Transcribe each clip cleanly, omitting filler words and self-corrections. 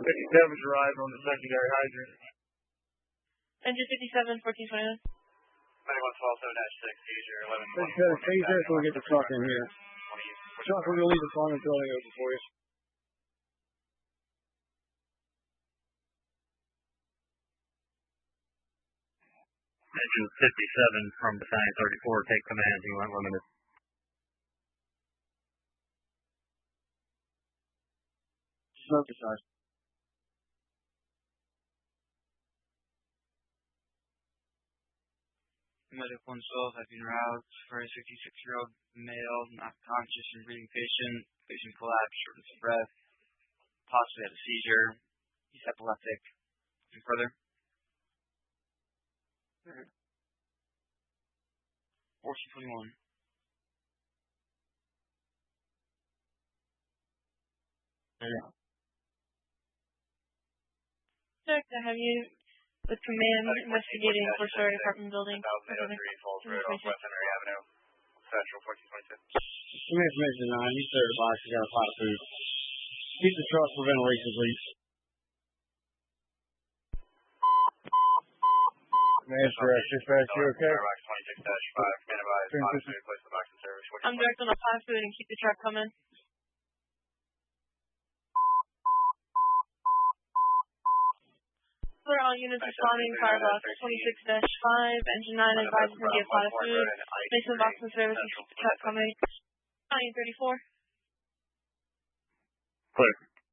57's arrived on the secondary hydrant. Engine 57, 1429. 2112-7-6, seizure 11. Seizure, so we get the truck in here. Truck, we're going to leave the front of the building open for you. Engine 57 from Battalion 34, take command, unit limited. Smoke the size. Medic 112 has been routed for a 66-year-old male, not conscious and breathing patient. Patient collapsed, shortness of breath, possibly had a seizure. He's epileptic. Anything further? 1421. Yeah. Sir, I have you with command investigating for Story Apartment Building. 1003 Falls Road off West Henry Avenue. Central 1422. Some information on you, sir. The box has got a pot of food. Keep the truck for ventilation, please. Master, dispatch, you okay? Box 26-5, stand advised, box to replace the box in service. I'm direct on the pot food and keep the truck coming. Clear all units responding, firebox 26-5, engine 9 advises to get pot of food. Place the box in service and keep the truck coming. Battalion 34. Clear.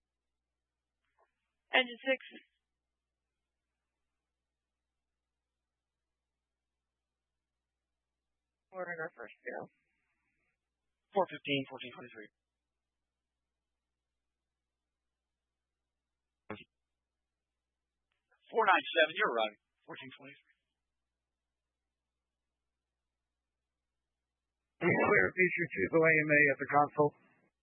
Engine 6. We're in our first bureau. 415, 1423. 497, you're right. 1423. Clear, feature 2 AMA at the console.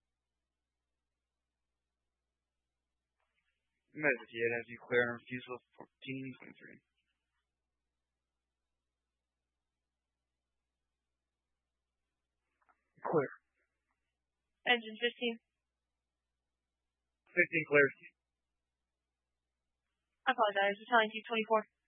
Medicaid as you clear and refusal 1423. Clear. Engine 15. 15 clear. I apologize. Battalion 224.